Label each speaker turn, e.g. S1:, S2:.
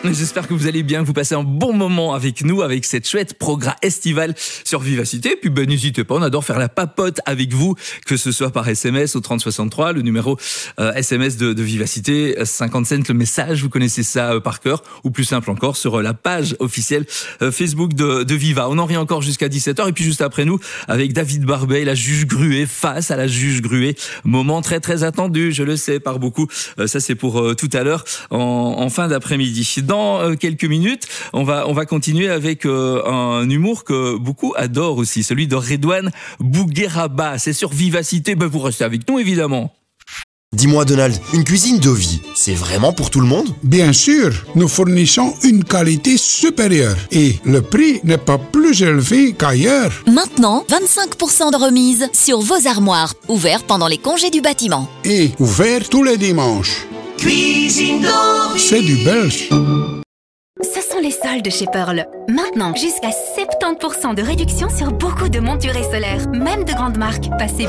S1: J'espère que vous allez bien, que vous passez un bon moment avec nous, avec cette chouette programme estival sur Vivacité. Puis n'hésitez pas, on adore faire la papote avec vous, que ce soit par SMS au 3063, le numéro SMS de Vivacité, 50 cents le message, vous connaissez ça par cœur, ou plus simple encore, sur la page officielle Facebook de Viva. On en rit encore jusqu'à 17h, et puis juste après nous, avec David Barbet, la juge Gruet, face à la juge Gruet. Moment très très attendu, je le sais, par beaucoup. Ça c'est pour tout à l'heure, en fin d'après-midi. Dans quelques minutes, on va continuer avec un humour que beaucoup adorent aussi, celui de Redouane Bougueraba. C'est sur Vivacité, vous restez avec nous évidemment.
S2: Dis-moi Donald, une cuisine de vie, c'est vraiment pour tout le monde ?
S3: Bien sûr, nous fournissons une qualité supérieure et le prix n'est pas plus élevé qu'ailleurs.
S4: Maintenant, 25% de remise sur vos armoires, ouverts pendant les congés du bâtiment.
S3: Et ouvert tous les dimanches.
S5: Cuisine de vie.
S3: C'est du belge.
S6: Ce sont les soldes chez Pearl. Maintenant, jusqu'à 70% de réduction sur beaucoup de montures et solaires, même de grandes marques. Passez